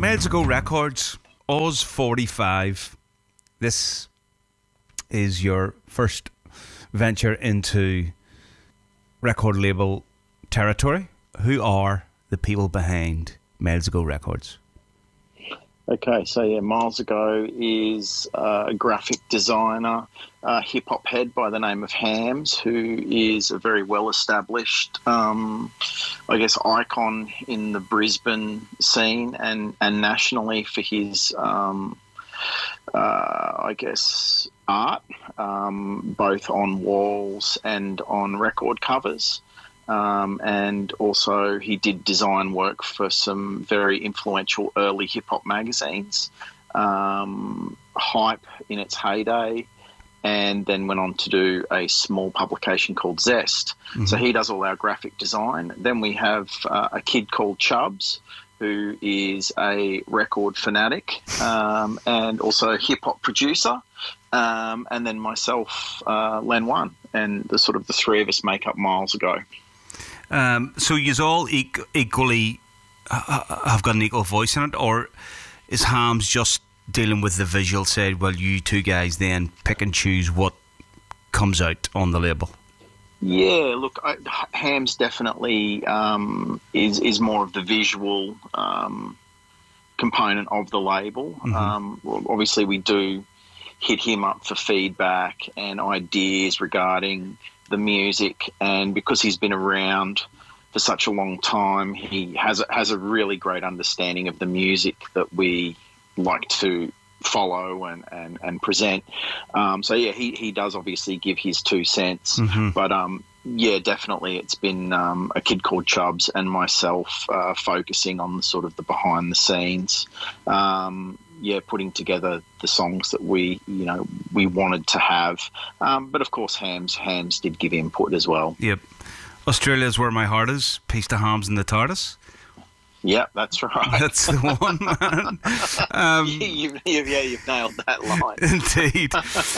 Miles Ago Records, Oz 45. This is your first venture into record label territory. Who are the people behind Miles Ago Records? Okay, so yeah, Miles Ago is a graphic designer, a hip-hop head by the name of Hams, who is a very well-established, icon in the Brisbane scene and nationally for his, art, both on walls and on record covers. And also he did design work for some very influential early hip-hop magazines, Hype in its heyday, and then went on to do a small publication called Zest. Mm-hmm. So he does all our graphic design. Then we have a kid called Chubbs, who is a record fanatic and also a hip-hop producer. And then myself, Len One, and the three of us make up Miles Ago. So you all equally have got an equal voice in it, or is Hams just dealing with the visual side while you two guys then pick and choose what comes out on the label? Yeah, look, Hams definitely is more of the visual component of the label. Mm-hmm. Obviously, we do hit him up for feedback and ideas regarding the music, and because he's been around for such a long time, he has a really great understanding of the music that we like to follow and present. So yeah, he does obviously give his 2 cents, mm-hmm. But yeah, definitely it's been a kid called Chubbs and myself focusing on the behind the scenes. Putting together the songs that we wanted to have. But of course, Hams did give input as well. Yep. Australia's Where My Heart Is. Peace to Hams and the TARDIS. Yeah, that's right. That's the one, man. You've nailed that line. Indeed.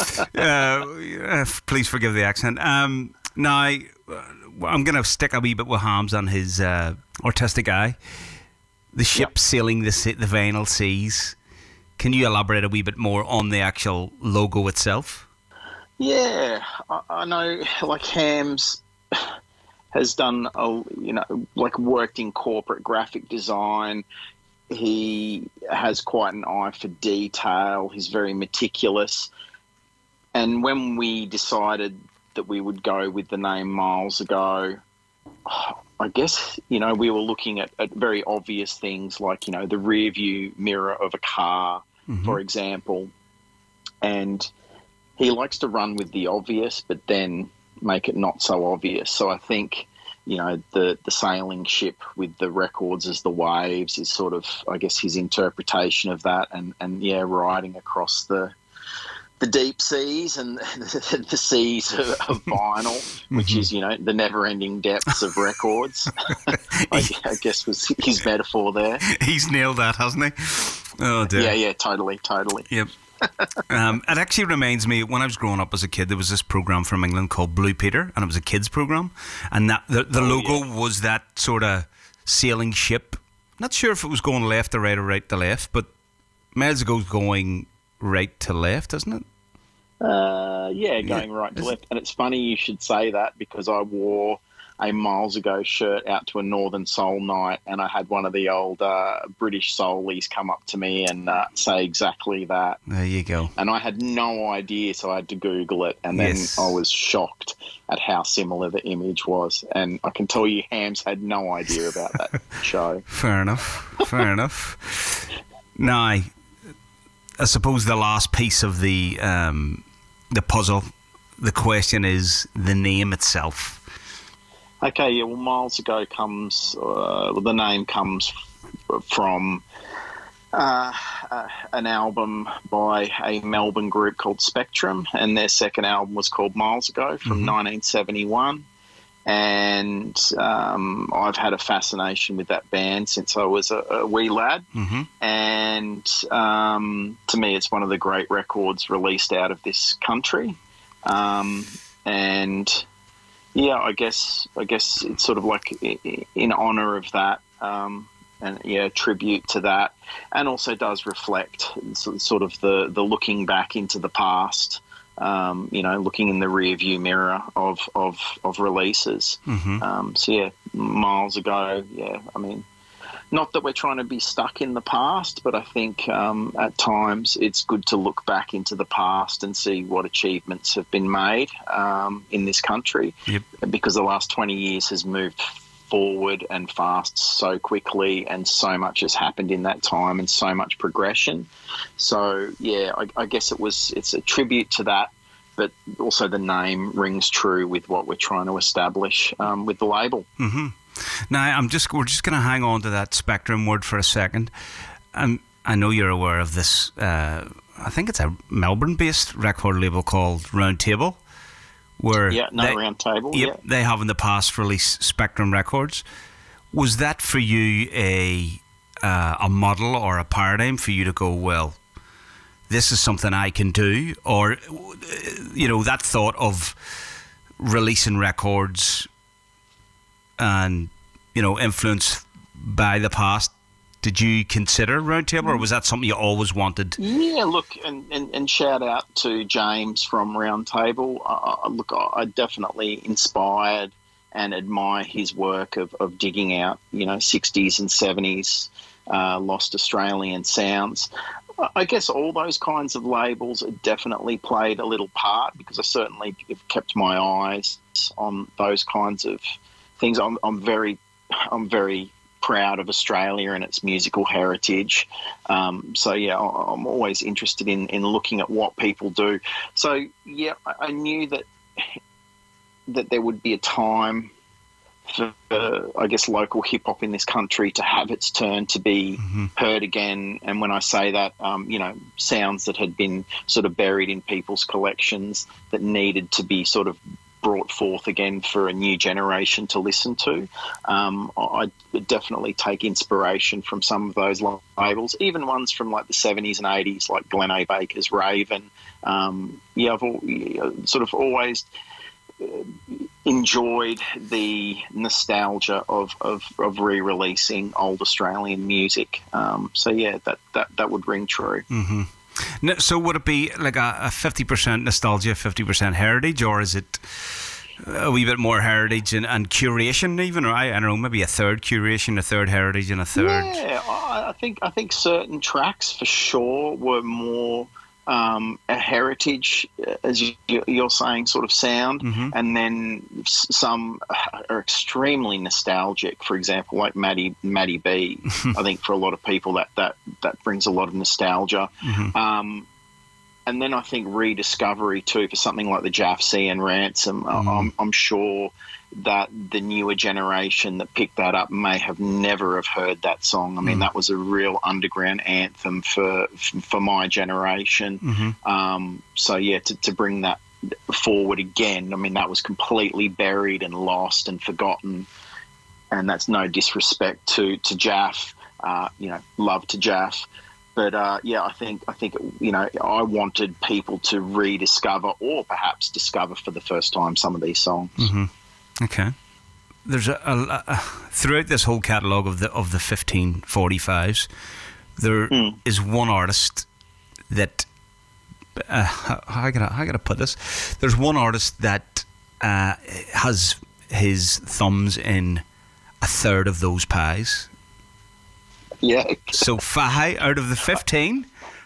Please forgive the accent. Now, I'm going to stick a wee bit with Hams and his artistic eye. The ship sailing the vinyl seas. Can you elaborate a wee bit more on the actual logo itself? Yeah, I know, Hams has done, worked in corporate graphic design. He has quite an eye for detail. He's very meticulous. And when we decided that we would go with the name Miles Ago, I guess, we were looking at very obvious things like, the rear view mirror of a car, mm-hmm. for example. And he likes to run with the obvious, but then make it not so obvious. So I think, the sailing ship with the records as the waves is his interpretation of that. And riding across the deep seas and the seas of vinyl, which is, the never-ending depths of records. I guess was his metaphor there. He's nailed that, hasn't he? Oh, dear. Yeah, totally. Yep. It actually reminds me, when I was growing up as a kid, there was this program from England called Blue Peter, and it was a kids program, and that the logo was that sort of sailing ship. Not sure if it was going left to right or right to left, but Miles Ago's going right to left, isn't it? Going right to left. And it's funny you should say that, because I wore a Miles Ago shirt out to a Northern Soul night, and I had one of the old British soulies come up to me and say exactly that. There you go. And I had no idea, so I had to Google it, and then I was shocked at how similar the image was. And I can tell you, Hams had no idea about that show. Fair enough. Now, I suppose the last piece of the puzzle, the question is the name itself. Okay, yeah, well, Miles Ago comes, the name comes from an album by a Melbourne group called Spectrum, and their second album was called Miles Ago from 1971. And I've had a fascination with that band since I was a wee lad. Mm-hmm. And to me, it's one of the great records released out of this country. And yeah, I guess it's sort of like in honour of that. and tribute to that, and also does reflect sort of the looking back into the past. Looking in the rear view mirror of releases. So yeah, miles ago. Yeah, I mean, not that we're trying to be stuck in the past, but I think at times it's good to look back into the past and see what achievements have been made in this country. Yep. Because the last 20 years has moved forward and fast so quickly, and so much has happened in that time, and so much progression. So yeah, I guess it's a tribute to that, but also the name rings true with what we're trying to establish with the label. Now we're just going to hang on to that Spectrum word for a second. I know you're aware of this. I think it's a Melbourne-based record label called Round Table. Round Table. Yep, they have in the past released Spectrum records. Was that for you a model or a paradigm for you to go, well, this is something I can do? Or, that thought of releasing records and, influenced by the past, did you consider Round Table, or was that something you always wanted? Yeah, look, and shout out to James from Round Table. I definitely inspired and admire his work of digging out, 60s and 70s lost Australian sounds. I guess all those kinds of labels definitely played a little part, because I certainly have kept my eyes on those kinds of things. I'm very proud of Australia and its musical heritage. So yeah, I'm always interested in looking at what people do. So yeah, I knew that there would be a time for, I guess, local hip hop in this country to have its turn to be heard again. And when I say that, sounds that had been sort of buried in people's collections that needed to be sort of brought forth again for a new generation to listen to. I definitely take inspiration from some of those labels, even ones from like the 70s and 80s, like Glen A. Baker's Raven. I've sort of always enjoyed the nostalgia of re-releasing old Australian music. So yeah, that would ring true. So would it be like a 50% nostalgia, 50% heritage, or is it a wee bit more heritage and curation even, or I don't know, maybe a third curation, a third heritage, and a third? Yeah, I think certain tracks for sure were more a heritage, as you're saying, sort of sound, and then some are extremely nostalgic. For example, like Maddie B. I think for a lot of people that brings a lot of nostalgia. And then I think rediscovery too for something like the Jaff C and Ransom. I'm sure that the newer generation that picked that up may have never have heard that song. I mean, that was a real underground anthem for my generation. So yeah, to bring that forward again, I mean, that was completely buried and lost and forgotten. And that's no disrespect to Jaff, love to Jaff. But I think I wanted people to rediscover or perhaps discover for the first time some of these songs. Okay. There's a throughout this whole catalogue of the 1545s, there is one artist that how can I put this? There's one artist that has his thumbs in a third of those pies. Yeah. So 5 out of the 15,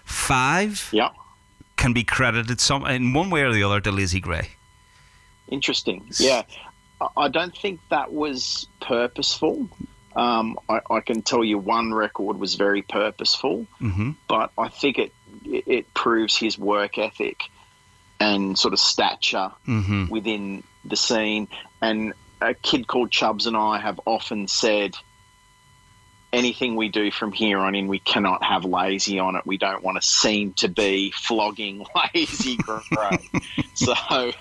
5 can be credited in one way or the other to Lazy Grey. Interesting. Yeah. I don't think that was purposeful. I can tell you one record was very purposeful, but I think it proves his work ethic and sort of stature within the scene. And a kid called Chubbs and I have often said, anything we do from here on in, we cannot have Lazy on it. We don't want to seem to be flogging Lazy Grey. So,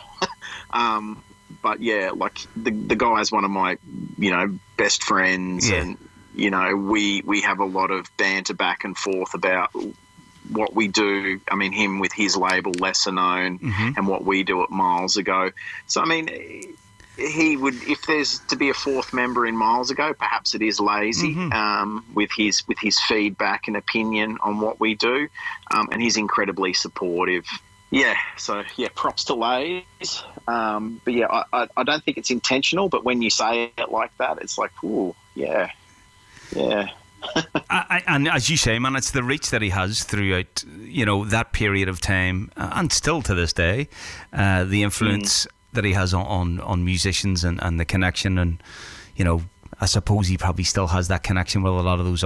but yeah, like the guy is one of my, best friends, and we have a lot of banter back and forth about what we do. I mean, him with his label Lesser Known, and what we do at Miles Ago. So I mean, he would, if there's to be a fourth member in Miles Ago, perhaps it is Lazy, with his feedback and opinion on what we do, and he's incredibly supportive. Yeah, so yeah, props to Lays. But yeah, I don't think it's intentional, but when you say it like that, it's like, ooh, yeah. And as you say, man, it's the reach that he has throughout, that period of time, and still to this day, the influence that he has on musicians and the connection, and I suppose he probably still has that connection with a lot of those